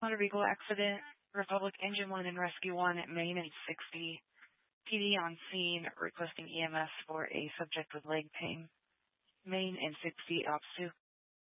Motor vehicle accident. Republic Engine 1 and Rescue 1 at Main and 60. PD on scene requesting EMS for a subject with leg pain. Main and 60 Ops 2.